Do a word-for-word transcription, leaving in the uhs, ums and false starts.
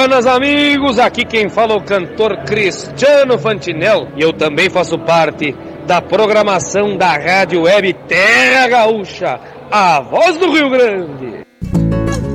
Buenas amigos, aqui quem fala é o cantor Cristiano Fantinel e eu também faço parte da programação da Rádio Web Terra Gaúcha, a voz do Rio Grande.